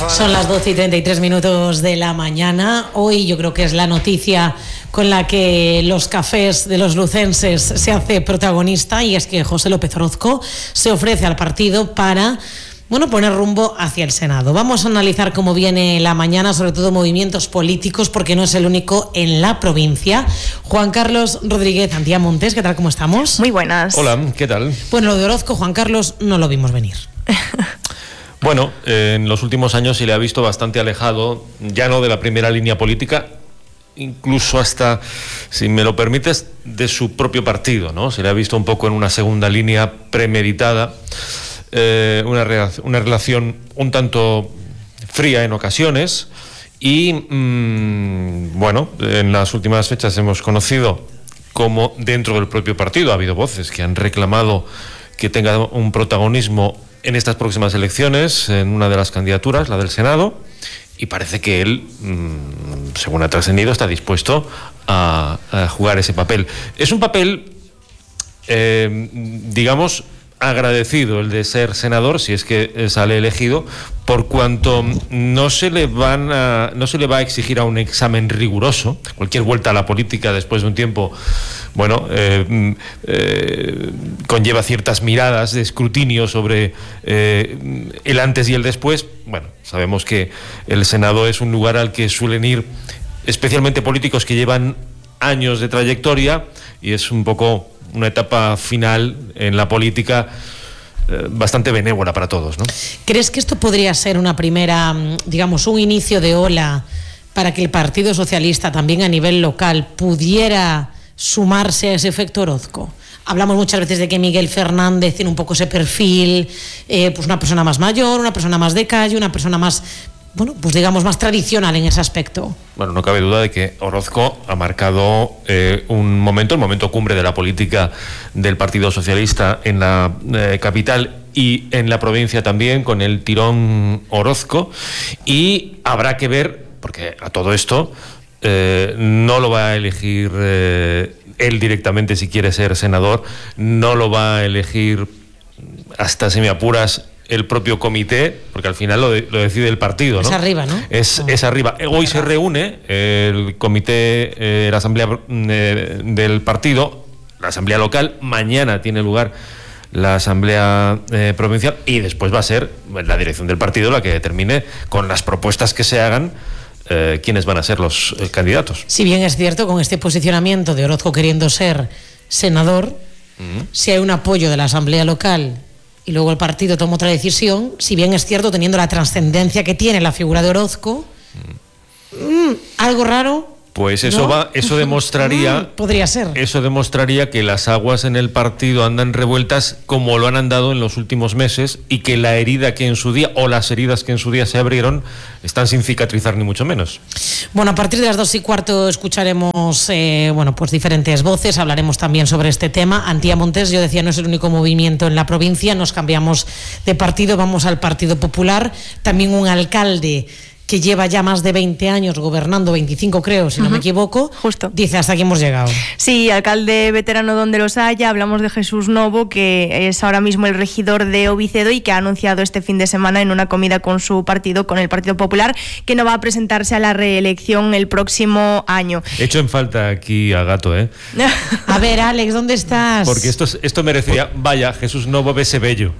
Son las 12:33 de la mañana. Hoy yo creo que es la noticia con la que los cafés de los lucenses se hace protagonista, y es que José López Orozco se ofrece al partido para poner rumbo hacia el Senado. Vamos a analizar cómo viene la mañana, sobre todo movimientos políticos, porque no es el único en la provincia. Juan Carlos Rodríguez, Antía Montes, ¿qué tal? ¿Cómo estamos? Muy buenas. Hola, ¿qué tal? Bueno, lo de Orozco, Juan Carlos, no lo vimos venir. Bueno, en los últimos años se le ha visto bastante alejado, ya no de la primera línea política, incluso hasta, si me lo permites, de su propio partido, ¿no? Se le ha visto un poco en una segunda línea premeditada, una relación un tanto fría en ocasiones, y bueno, en las últimas fechas hemos conocido cómo dentro del propio partido ha habido voces que han reclamado que tenga un protagonismo en estas próximas elecciones, en una de las candidaturas, la del Senado, y parece que él, según ha trascendido, está dispuesto a jugar ese papel. Es un papel, digamos, agradecido el de ser senador, si es que sale elegido, por cuanto no se le va a exigir a un examen riguroso. Cualquier vuelta a la política después de un tiempo, conlleva ciertas miradas de escrutinio sobre el antes y el después. Bueno, sabemos que el Senado es un lugar al que suelen ir especialmente políticos que llevan años de trayectoria, y es un poco una etapa final en la política bastante benévola para todos, ¿no? ¿Crees que esto podría ser una primera, digamos, un inicio de ola para que el Partido Socialista también a nivel local pudiera sumarse a ese efecto Orozco? Hablamos muchas veces de que Miguel Fernández tiene un poco ese perfil, pues una persona más mayor, una persona más de calle, una persona más, pues digamos, más tradicional en ese aspecto. Bueno, no cabe duda de que Orozco ha marcado el momento cumbre de la política del Partido Socialista en la capital y en la provincia también, con el tirón Orozco, y habrá que ver, porque a todo esto no lo va a elegir él directamente si quiere ser senador, no lo va a elegir, hasta si me apuras, el propio comité, porque al final lo decide el partido, ¿no? Es arriba, ¿no? Es arriba. Hoy se reúne el comité, la asamblea del partido, la asamblea local. Mañana tiene lugar la asamblea provincial, y después va a ser la dirección del partido la que determine, con las propuestas que se hagan, quiénes van a ser los candidatos. Si bien es cierto, con este posicionamiento de Orozco queriendo ser senador, si hay un apoyo de la asamblea local y luego el partido toma otra decisión, si bien es cierto, teniendo la trascendencia que tiene la figura de Orozco, algo raro. Pues eso, ¿no? Eso demostraría, podría ser. Eso demostraría que las aguas en el partido andan revueltas como lo han andado en los últimos meses, y que la herida que en su día, o las heridas que en su día se abrieron, están sin cicatrizar ni mucho menos. Bueno, a partir de las 2:15 escucharemos pues diferentes voces, hablaremos también sobre este tema. Antía Montes, yo decía, no es el único movimiento en la provincia, nos cambiamos de partido, vamos al Partido Popular. También un alcalde que lleva ya más de 20 años gobernando, 25 creo, si no me equivoco. Justo. Dice, hasta aquí hemos llegado. Sí, alcalde veterano donde los haya. Hablamos de Jesús Novo, que es ahora mismo el regidor de Ovicedo y que ha anunciado este fin de semana en una comida con su partido, con el Partido Popular, que no va a presentarse a la reelección el próximo año. He hecho en falta aquí a Gato, ¿eh? A ver, Alex, ¿dónde estás? Porque esto merecería, vaya, Jesús Novo Bese Bello.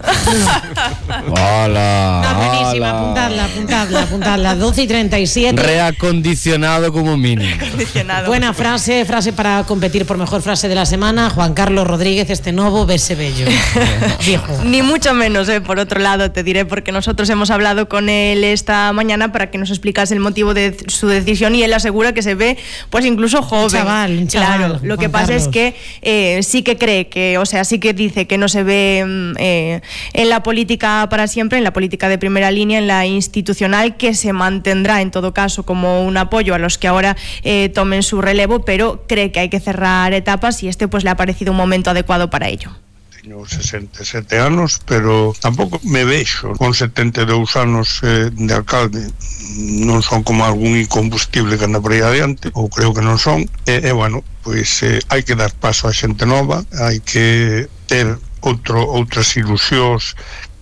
Hola. No, buenísima, apuntadla. 12:37. Reacondicionado como mínimo. Buena frase para competir por mejor frase de la semana. Juan Carlos Rodríguez, este nuevo Bese Bello. Viejo. Ni mucho menos, por otro lado, te diré, porque nosotros hemos hablado con él esta mañana para que nos explicase el motivo de su decisión, y él asegura que se ve, pues incluso joven. Un chaval. Claro, lo que pasa es que sí que cree que, sí que dice que no se ve en la política para siempre, en la política de primera línea, en la institucional, que se mantendrá en todo caso como un apoyo a los que ahora tomen su relevo, pero cree que hay que cerrar etapas, y pues le ha parecido un momento adecuado para ello. Teño 67 anos, pero tampouco me vexo con 72 anos de alcalde. Non son como algún incombustible que anda por aí adiante, ou creo que non son. Bueno, pois hai que dar paso a xente nova, hai que ter outras ilusións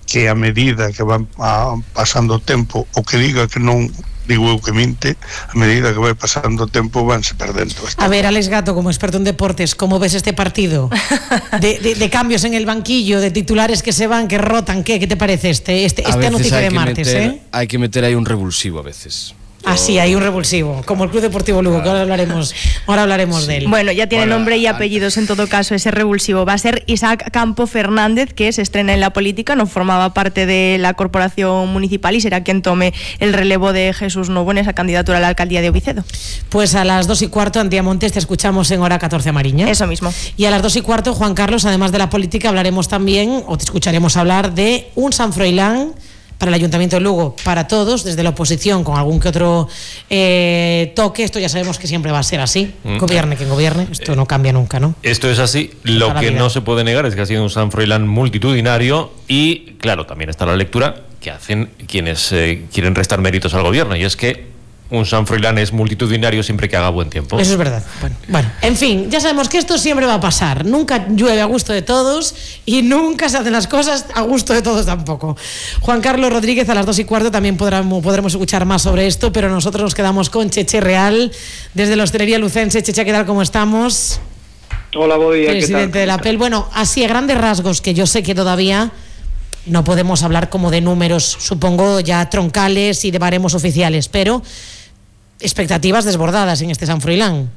que a medida que van pasando o tempo, o que diga que non, digo eu que minte, a medida que vai pasando o tempo vanse perdendo. A ver, Alex Gato, como experto en deportes, ¿cómo ves este partido? De cambios en el banquillo, de titulares que se van, que rotan, ¿qué te parece este noticia de martes? Hay que meter ahí un revulsivo a veces. Sí, hay un revulsivo, como el Club Deportivo Lugo, que ahora hablaremos de él. Bueno, ya tiene nombre y apellidos en todo caso ese revulsivo. Va a ser Isaac Campo Fernández, que se estrena en la política, no formaba parte de la corporación municipal y será quien tome el relevo de Jesús Novo en esa candidatura a la alcaldía de Ovicedo. Pues a las 2:15, Antía Montes, te escuchamos en Hora 14 Mariña. Eso mismo. Y a las 2:15, Juan Carlos, además de la política, hablaremos también, o te escucharemos hablar de un San Froilán para el Ayuntamiento de Lugo, para todos, desde la oposición, con algún que otro toque. Esto ya sabemos que siempre va a ser así, gobierne quien gobierne, esto no cambia nunca, ¿no? Esto es así. Lo que no se puede negar es que ha sido un San Froilán multitudinario y, claro, también está la lectura que hacen quienes quieren restar méritos al gobierno, y es que un San Froilán es multitudinario siempre que haga buen tiempo. Eso es verdad. Bueno, en fin, ya sabemos que esto siempre va a pasar. Nunca llueve a gusto de todos y nunca se hacen las cosas a gusto de todos tampoco. Juan Carlos Rodríguez, a las 2:15 también podremos escuchar más sobre esto, pero nosotros nos quedamos con Cheche Real, desde la hostelería lucense. Cheche, ¿qué tal? ¿Cómo estamos? Hola, Bodia. Presidente de la PEL. Bueno, así a grandes rasgos, que yo sé que todavía no podemos hablar como de números, supongo ya troncales y de baremos oficiales, pero expectativas desbordadas en este San Froilán.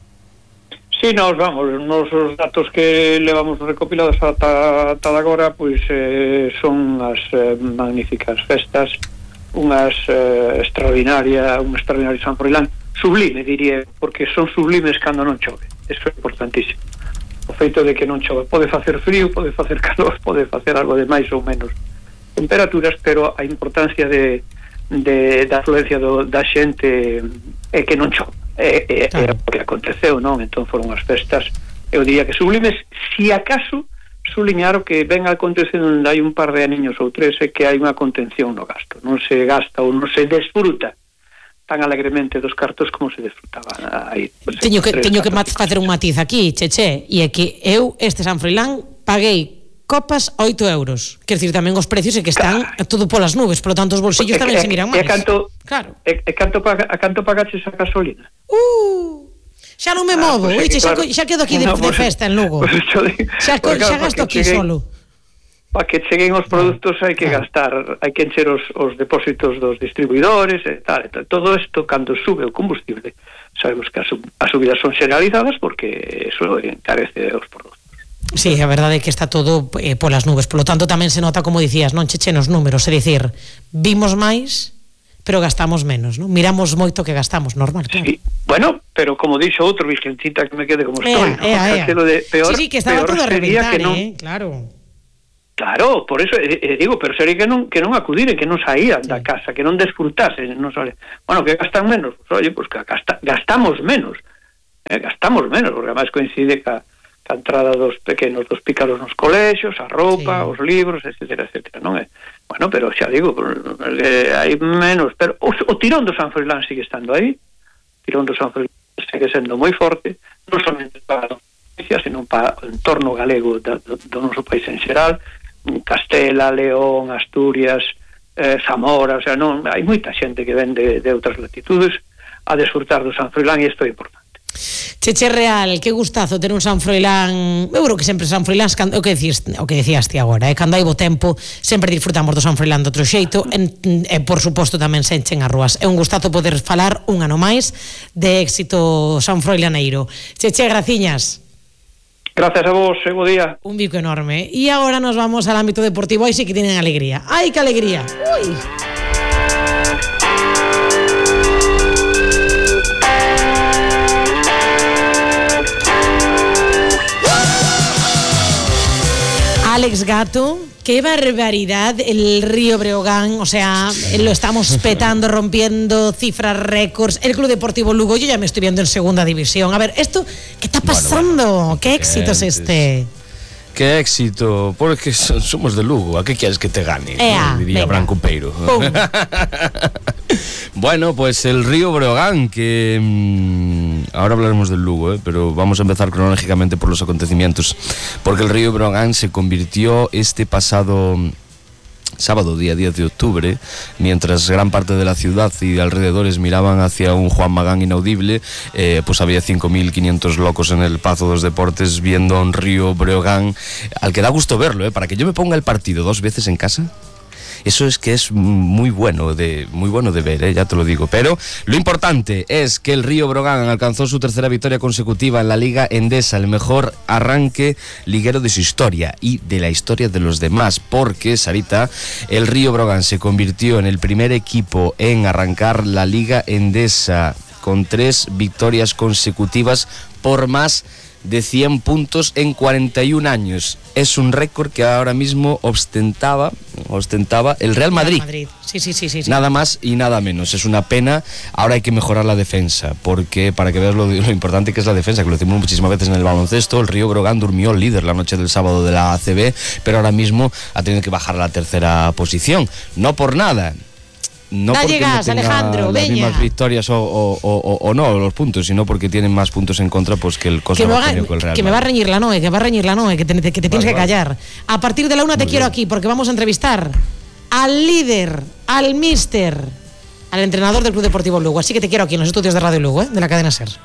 Sí, os datos que levamos recopilados ata agora, pois son as magníficas festas, un extraordinario San Froilán, sublime, diría, porque son sublimes cando non chove. Eso é importantísimo. O feito de que non chove, pode facer frío, pode facer calor, pode facer algo de máis ou menos temperaturas, pero a importancia da afluencia da xente é que non chove, é o que aconteceu, non? Entón foron as festas, eu diría que sublimes. Si acaso suliñar o que ven acontecendo hai un par de aniños ou tres, é que hai unha contención no gasto, non se gasta ou non se desfruta tan alegremente dos cartos como se desfrutaba aí. Teño que facer un matiz aquí, Cheche, e é que eu este San Froilán paguei copas a 8 euros. Quer decir, tamén os precios é que están todo polas nubes, por lo tanto os bolsillos tamén se miran máis. E canto pagaches a gasolina? Xa non me movo, xa quedo aquí de festa en Lugo. Xa gasto aquí solo. Para que cheguen os produtos hai que gastar, hai que encher os depósitos dos distribuidores e tal. Todo isto, cando sube o combustible, sabemos que as subidas son generalizadas porque eso encarece os produtos. Sí, a verdade é que está todo polas nubes, polo tanto tamén se nota, como dicías, non, Cheche, nos números, é dicir, vimos máis, pero gastamos menos, non? Miramos moito que gastamos, normal, claro. Sí, bueno, pero como dixo outro, Virgencita, que me quede como estoy, sí, que estaba todo a reventar, claro. Claro, por eso digo, pero sería que non acudiren, que non saían da casa, que non desfrutasen, non sale. Bueno, que gastan menos, pues, oye, pues que gastamos menos, porque además coincide ca entrada dos pequenos, dos pícaros nos colexios, a roupa, os libros, etcétera, non é? Bueno, pero xa digo, hai menos, pero o tirón do San Froilán sigue estando aí, o tirón do San Froilán sigue sendo moi forte, non somente para a provincia, sino para o entorno galego do noso país en xeral, Castela, León, Asturias, Zamora, o sea, non, hai moita xente que ven de outras latitudes a desfrutar do San Froilán, e isto é importante. Cheche Real, que gustazo ter un San Froilán. Eu creo que sempre San Froilán, o que decías ti agora, cando hai bo tempo sempre disfrutamos do San Froilán de outro xeito, e por suposto tamén se enchen as rúas. É un gustazo poder falar un ano máis de éxito San Froilaneiro. Cheche, graciñas. Gracias a vos, bo día. Un bico enorme. E agora nos vamos al ámbito deportivo. Aí sí que tienen alegría. ¡Ay, qué alegría! ¡Uy! Alex Gato, qué barbaridad el Río Breogán, o sea, lo estamos petando, rompiendo cifras, récords. El Club Deportivo Lugo, yo ya me estoy viendo en segunda división. A ver, esto, ¿qué está pasando? ¿Qué éxito es este? Qué éxito, porque somos de Lugo, ¿a qué quieres que te gane? Diría Branco Peiro. Bueno, pues el Río Breogán, que ahora hablaremos del Lugo, pero vamos a empezar cronológicamente por los acontecimientos, porque el Río Breogán se convirtió este pasado sábado, día 10 de octubre, mientras gran parte de la ciudad y de alrededores miraban hacia un Juan Magán inaudible, pues había 5.500 locos en el Pazo dos Deportes viendo un Río Breogán, al que da gusto verlo, para que yo me ponga el partido 2 veces en casa. Eso es que es muy bueno de ver, ya te lo digo. Pero lo importante es que el Río Breogán alcanzó su tercera victoria consecutiva en la Liga Endesa, el mejor arranque liguero de su historia y de la historia de los demás, porque, Sarita, el Río Breogán se convirtió en el primer equipo en arrancar la Liga Endesa con 3 victorias consecutivas por más de 100 puntos en 41 años. Es un récord que ahora mismo ostentaba el Real Madrid. Sí. Nada más y nada menos. Es una pena. Ahora hay que mejorar la defensa, porque para que veas lo importante que es la defensa, que lo decimos muchísimas veces en el baloncesto, el Río Breogán durmió líder la noche del sábado de la ACB, pero ahora mismo ha tenido que bajar a la tercera posición. No por nada. No porque llegas, no tenga Alejandro, las mismas victorias o no los puntos, sino porque tienen más puntos en contra pues que el Costa con el Real Madrid. Que me va a reñir la Noe, que te tienes que callar. A partir de la 1 te quiero aquí, porque vamos a entrevistar al líder, al míster, al entrenador del Club Deportivo Lugo. Así que te quiero aquí en los estudios de Radio Lugo, de la cadena SER.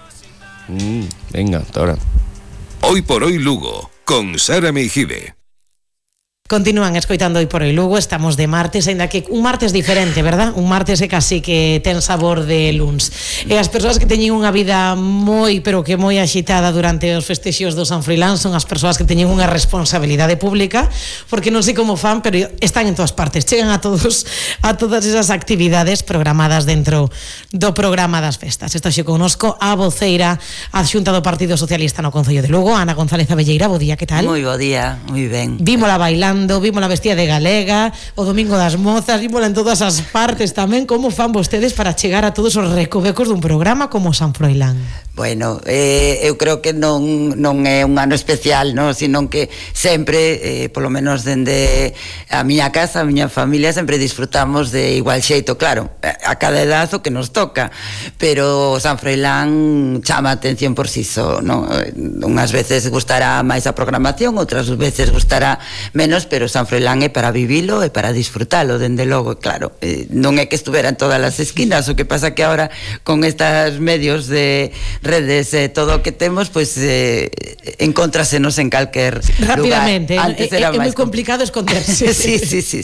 Venga, hasta ahora. Hoy por hoy Lugo, con Sara Meijide. Continúan escoitando Hoy por Hoy Lugo. Estamos de martes, ainda que un martes diferente, verdad? Un martes que casi que ten sabor de luns. E as persoas que teñen unha vida moi, pero que moi axitada durante os festexos do San Froilán son as persoas que teñen unha responsabilidade pública, porque non sei como fan, pero están en todas partes, chegan a todas esas actividades programadas dentro do programa das festas. Está xe connosco a voceira adxunta do Partido Socialista no Concello de Lugo, Ana González Abelleira. Bo día, que tal? Moi bo día, moi ben. Vímola bailando, vimos la vestida de galega, o Domingo das Mozas, vimos en todas as partes tamén. Como fan vostedes para chegar a todos os recovecos dun programa como San Froilán? Bueno, eu creo que non é un ano especial, no? Sino que sempre, polo menos dende a miña casa, a miña familia, sempre disfrutamos de igual xeito, claro, a cada edad o que nos toca, pero San Froilán chama a atención por si só, no? Unhas veces gustará máis a programación, outras veces gustará menos, pero San Froilán é para vivilo e para disfrutalo, dende logo, claro, non é que estuvera en todas as esquinas, o que pasa que ahora con estos medios de redes, todo o que temos, pois encóntrasenos en calquer rápidamente, lugar. Antes era moi complicado esconderse. sí,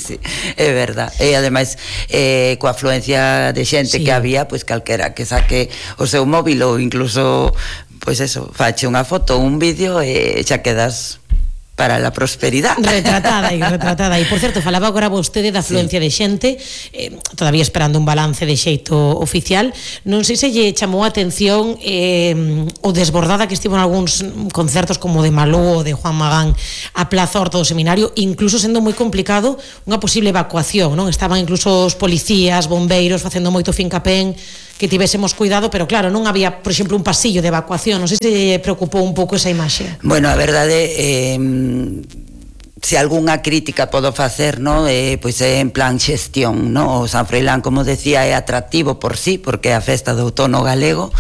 é verdad. E ademais, coa afluencia de xente que había, pois calquera que saque o seu móvil ou incluso, pois eso, fache unha foto, un vídeo e xa quedas para la prosperidade. Retratada. E, por certo, falaba agora vostede da afluencia de xente, todavía esperando un balance de xeito oficial. Non sei se lle chamou a atención o desbordada que estivo en algúns concertos como de Malú ou de Juan Magán a Plaza Horta do Seminario, incluso sendo moi complicado unha posible evacuación, non? Estaban incluso os policías, bombeiros facendo moito fincapén que tivésemos cuidado, pero claro, non había, por exemplo, un pasillo de evacuación. Non sei se preocupou un pouco esa imaxe. Bueno, a verdade, se algunha crítica podo facer, no, pois é en plan xestión, no? O San Froilán, como decía, é atractivo por sí, porque é a festa do outono galego,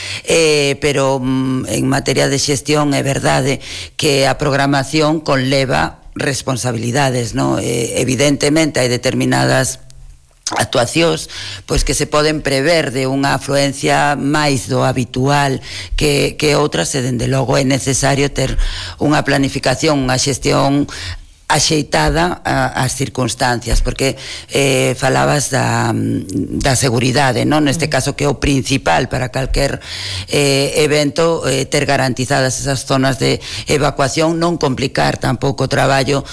pero en materia de xestión é verdade que a programación conleva responsabilidades, no? Evidentemente hai determinadas actuacións pois que se poden prever de unha afluencia máis do habitual que outras, e dende logo é necesario ter unha planificación, unha xestión axeitada ás circunstancias, porque falabas da seguridade, non? Neste caso, que é o principal para calquer evento, ter garantizadas esas zonas de evacuación, non complicar tampouco o traballo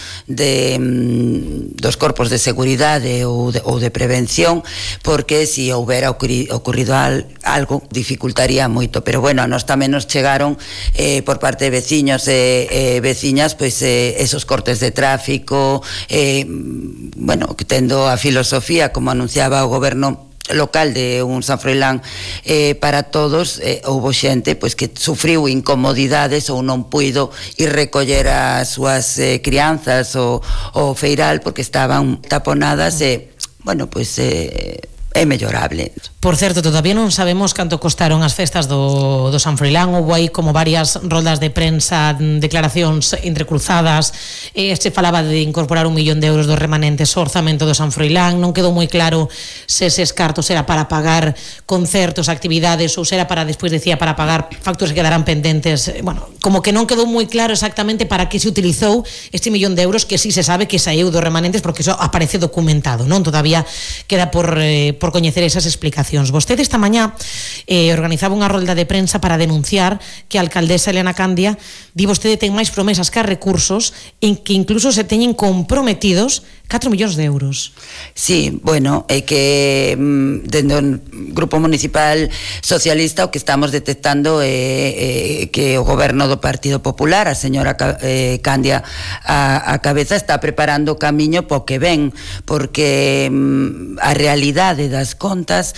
dos corpos de seguridade ou de prevención, porque se houbera ocurrido algo, dificultaría moito. Pero bueno, a nós tamén nos chegaron por parte de veciños e veciñas, pois esos cortes de tráfico, bueno, que tendo a filosofía, como anunciaba o goberno local, de un San Froilán para todos, houbo xente pois que sufriu incomodidades ou non puido ir recoller as súas crianzas o feiral porque estaban taponadas, e bueno, pois é mellorable. Por certo, todavía non sabemos canto costaron as festas do San Froilán. Houve aí como varias roldas de prensa, declaracións entrecruzadas. Se falaba de incorporar 1 millón de euros dos remanentes ao orzamento do San Froilán. Non quedou moi claro se eses cartos era para pagar concertos, actividades, ou se era para, despois decía, para pagar facturas que quedarán pendentes. Bueno, como que non quedou moi claro exactamente para que se utilizou este 1 millón de euros, que sí se sabe que saíu dos remanentes porque iso aparece documentado, non? Todavía queda por coñecer esas explicacións. Vostede esta mañá organizaba unha rolda de prensa para denunciar que a alcaldesa Eliana Candia di vostede ten máis promesas que recursos, en que incluso se teñen comprometidos 4 millóns de euros. Sí, bueno, é que dentro do Grupo Municipal Socialista o que estamos detectando é que o goberno do Partido Popular, a señora Candia a cabeza, está preparando o camiño po que ven, porque a realidade das contas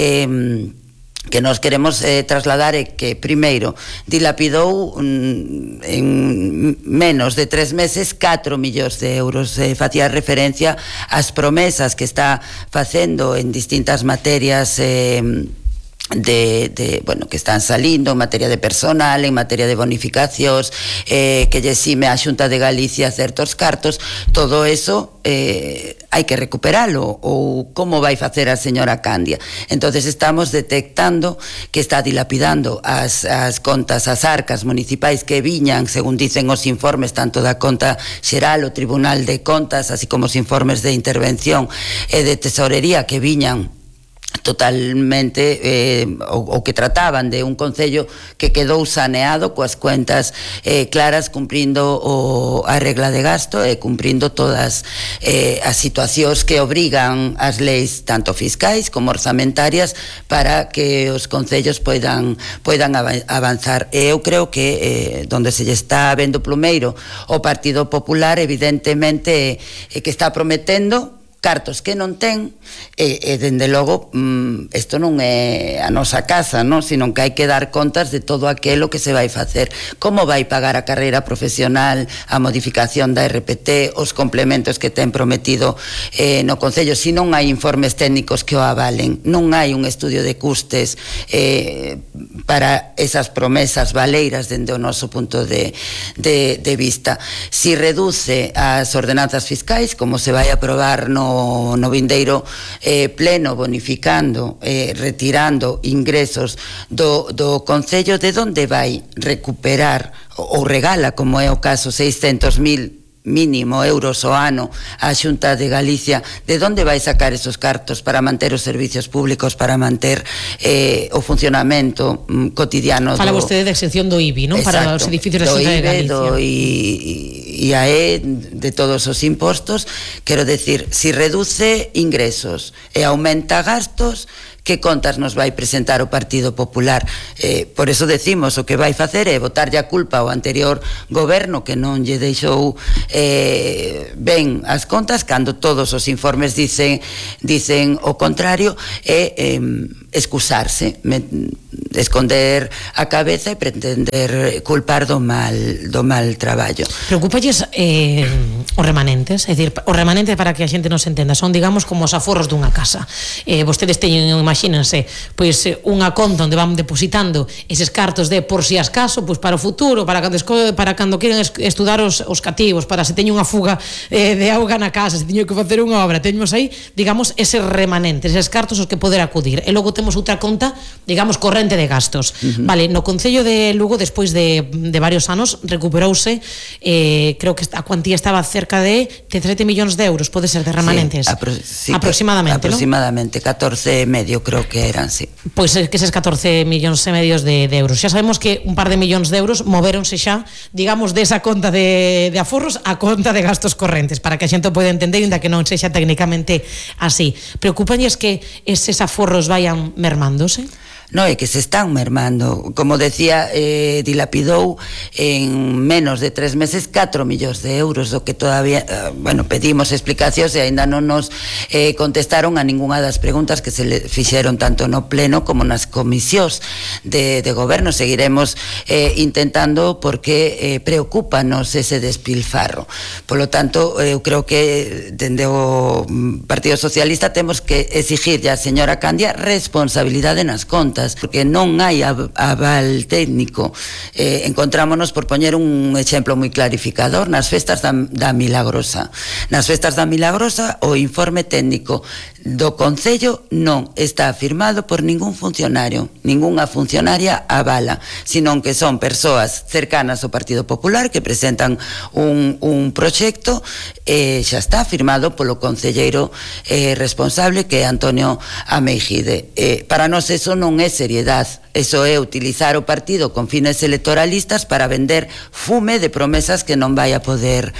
que nos queremos trasladar é que primeiro dilapidou en menos de 3 meses 4 millóns de euros. Facía referencia ás promesas que está facendo en distintas materias bueno, que están salindo en materia de personal, en materia de bonificacións, que lle exime a Xunta de Galicia certos cartos. Todo eso hai que recuperalo, ou como vai facer a señora Candia. Entonces estamos detectando que está dilapidando as contas, as arcas municipais que viñan, según dicen os informes tanto da Conta Xeral, o Tribunal de Contas, así como os informes de intervención e de tesorería que viñan totalmente o que trataban de un concello que quedou saneado coas cuentas claras, cumprindo a regla de gasto e cumprindo todas as situacións que obrigan as leis tanto fiscais como orzamentarias para que os concellos poidan avanzar. E eu creo que donde se lle está vendo plumeiro o Partido Popular, evidentemente que está prometendo cartos que non ten, e dende logo isto non é a nosa casa, non? Sino que hai que dar contas de todo aquilo que se vai facer, como vai pagar a carreira profesional, a modificación da RPT, os complementos que ten prometido no Concello. Si non hai informes técnicos que o avalen, non hai un estudio de custes para esas promesas valeiras dende o noso punto de vista. Si reduce as ordenanzas fiscais, como se vai aprobar no vindeiro pleno, bonificando, retirando ingresos do Concello, de onde vai recuperar ou regala, como é o caso, 600.000 mínimo euros ao ano a Xunta de Galicia? De onde vai sacar esos cartos para manter os servicios públicos, para manter o funcionamento cotidiano? Fala vostede de exención do IBI, non? Para os edificios da Xunta de Galicia. Do IAE, de todos os impostos. Quero decir, si reduce ingresos e aumenta gastos, que contas nos vai presentar o Partido Popular? Por eso decimos, o que vai facer é botarlle a culpa ao anterior goberno que non lle deixou ben as contas, cando todos os informes dicen o contrario, e excusarse, esconder a cabeza e pretender culpar do mal traballo. Preocúpalles os remanentes? É dicir, os remanentes, para que a xente nos entenda, son, digamos, como os aforros dunha casa. Vostedes teñen, imagínense, pois unha conta onde van depositando eses cartos de por si acaso, pois para o futuro, para cando queren estudar os cativos, para se teñen unha fuga de auga na casa, se teñen que facer unha obra, teñemos aí, digamos, eses remanentes, eses cartos aos que poder acudir. E logo temos outra conta, digamos, corrente de gastos. Vale, no Concello de Lugo, despois de varios anos, recuperouse, creo que a cuantía estaba cerca de 17 millóns de euros, pode ser, de remanentes. Sí, aproximadamente, aproximadamente, ¿no? 14 e medio creo que eran, sí. Pois que eses 14 millóns e medios de euros. Xa sabemos que un par de millóns de euros moveronse xa, digamos, desa conta de aforros a conta de gastos correntes, para que a xente o poida entender, ainda que non sexa técnicamente así. Preocúpanlles que eses aforros vayan mermándose? no é que se están mermando. Como decía, dilapidou en menos de 3 meses 4 millóns de euros, do que todavía, pedimos explicacións e aínda non nos contestaron a ningunha das preguntas que se le fixeron tanto no pleno como nas comisións de goberno. Seguiremos intentando, porque preocúpanos ese despilfarro. Polo tanto, eu creo que dende o Partido Socialista temos que exigirlle á señora Candia responsabilidade nas contas, porque non hai aval técnico. Encontrámonos, por poñer un exemplo moi clarificador, nas festas da Milagrosa. Nas festas da Milagrosa, o informe técnico do Concello non está firmado por ningún funcionario, ningunha funcionaria avala, sino que son persoas cercanas ao Partido Popular que presentan un proxecto e xa está firmado polo concelleiro responsable, que é Antonio Ameijide. Para nós eso non é seriedade, eso é utilizar o partido con fines electoralistas para vender fume de promesas que non vai a poder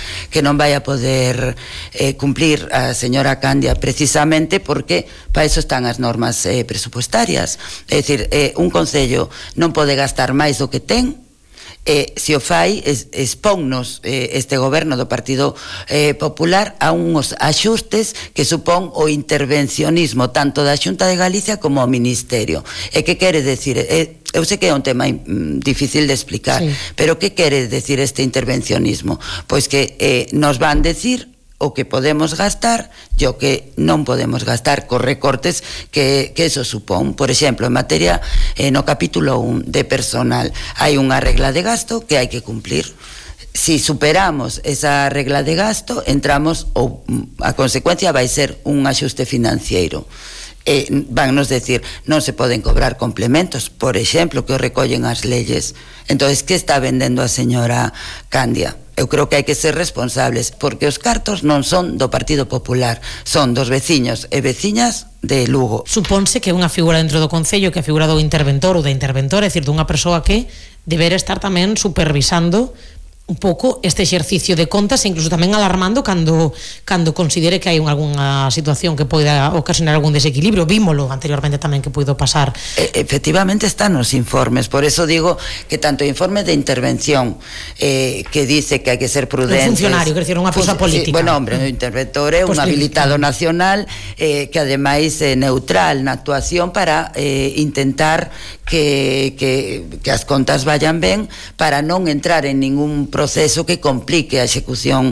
cumplir a señora Candia, precisamente porque para eso están as normas presupuestarias. É dicir, un concello non pode gastar máis do que ten. Se o fai, expónnos este goberno do Partido Popular a uns axustes que supón o intervencionismo tanto da Xunta de Galicia como o Ministerio. E que quere decir? Eu sei que é un tema difícil de explicar, sí, pero que quere decir este intervencionismo? Pois que nos van decir o que podemos gastar e o que non podemos gastar cos recortes que eso supón. Por exemplo, en materia, no capítulo 1 de personal, hai unha regla de gasto que hai que cumplir. Si superamos esa regla de gasto, entramos, ou a consecuencia vai ser un axuste financiero. Van nos decir, non se poden cobrar complementos, por exemplo, que o recollen as leyes. Entonces, que está vendendo a señora Candia? Eu creo que hai que ser responsables, porque os cartos non son do Partido Popular, son dos veciños e veciñas de Lugo. Supónse que é unha figura dentro do Concello, que é a figura do interventor ou da interventora, é dicir, dunha persoa que deberá estar tamén supervisando un pouco este exercicio de contas e incluso tamén alarmando cando considere que hai algunha situación que poida ocasionar algún desequilibrio. Vímolo anteriormente tamén que puido pasar. Efectivamente están os informes, por eso digo que tanto o informe de intervención que dice que hai que ser prudentes, un funcionario, quer decir, unha persoa política. Bueno, hombre, o interventor é un habilitado nacional que ademais é neutral na actuación para intentar que as contas vayan ben, para non entrar en ningún proceso que complique a execución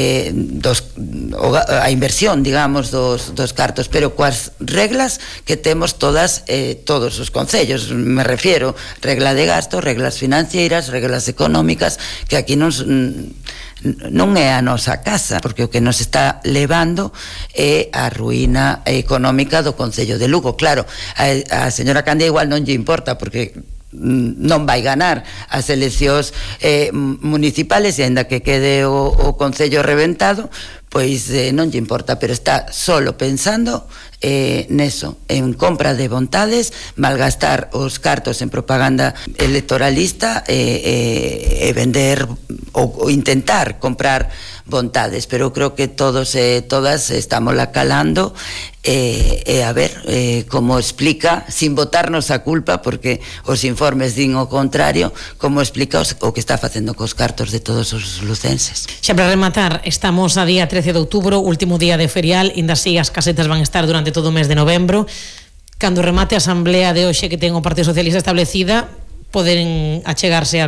a inversión, digamos, dos cartos, pero coas reglas que temos todos os concellos, me refiero, regla de gasto, reglas financeiras, reglas económicas, que aquí non é a nosa casa, porque o que nos está levando é a ruína económica do Concello de Lugo. Claro, a señora Candia igual non lle importa, porque non vai ganar as eleccións municipales, e aínda que quede o Concello reventado, pois non lle importa, pero está solo pensando neso, en compra de vontades, malgastar os cartos en propaganda electoralista e vender ou intentar comprar vontades. Pero creo que todos e todas estamos la calando e a ver como explica, sin botarnos a culpa, porque os informes din o contrario, como explica o que está facendo cos cartos de todos os lucenses. Xa para rematar, estamos a día 13 de outubro, último día de ferial, ainda así as casetas van a estar durante todo o mes de novembro. Cando remate a asamblea de hoxe que ten o Partido Socialista establecida, poden achegarse a